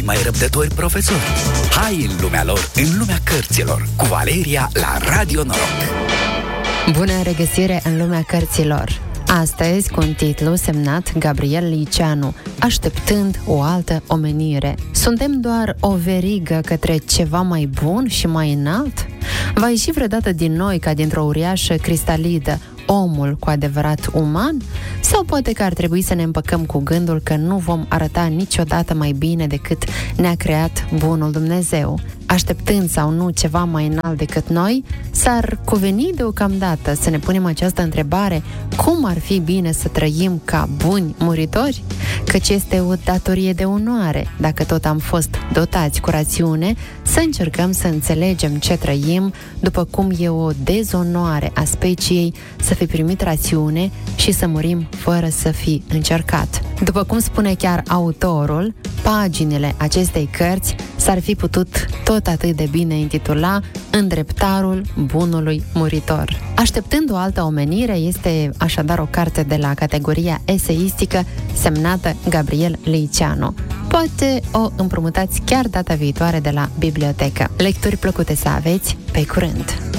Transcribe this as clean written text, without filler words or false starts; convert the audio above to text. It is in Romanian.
mai răbdători profesori. Hai în lumea lor, în lumea cărților, cu Valeria la Radio Noroc. Bună regăsire în lumea cărților! Astăzi, cu un titlu semnat Gabriel Liceanu, Așteptând o altă omenire. Suntem doar o verigă către ceva mai bun și mai înalt? Va ieși vreodată din noi, ca dintr-o uriașă cristalidă, omul cu adevărat uman? Sau poate că ar trebui să ne împăcăm cu gândul că nu vom arăta niciodată mai bine decât ne-a creat bunul Dumnezeu? Așteptând sau nu ceva mai înalt decât noi, s-ar cuveni deocamdată să ne punem această întrebare: cum ar fi bine să trăim ca buni muritori? Căci este o datorie de onoare, dacă tot am fost dotați cu rațiune, să încercăm să înțelegem ce trăim, după cum e o dezonoare a speciei să fi primit rațiune și să murim fără să fi încercat. După cum spune chiar autorul, paginile acestei cărți s-ar fi putut tot atât de bine intitula Îndreptarul bunului muritor. Așteptând o altă omenire este așadar o carte de la categoria eseistică semnată Gabriel Liceanu. Poate o împrumutați chiar data viitoare de la bibliotecă. Lecturi plăcute să aveți, pe curând!